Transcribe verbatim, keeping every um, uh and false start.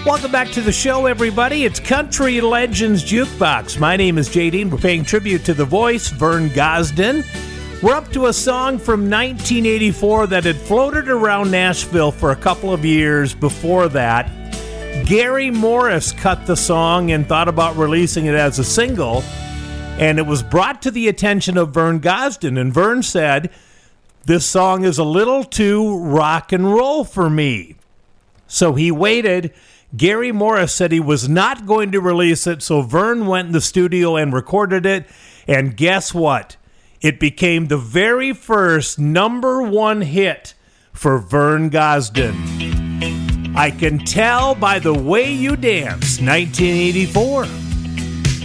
Welcome back to the show, everybody. It's Country Legends Jukebox. My name is J D, and we're paying tribute to the voice, Vern Gosdin. We're up to a song from nineteen eighty-four that had floated around Nashville for a couple of years before that. Gary Morris cut the song and thought about releasing it as a single, and it was brought to the attention of Vern Gosdin, and Vern said, "This song is a little too rock and roll for me." So he waited. Gary Morris said he was not going to release it, so Vern went in the studio and recorded it, and guess what? It became the very first number one hit for Vern Gosdin. I Can Tell by the Way You Dance, nineteen eighty-four.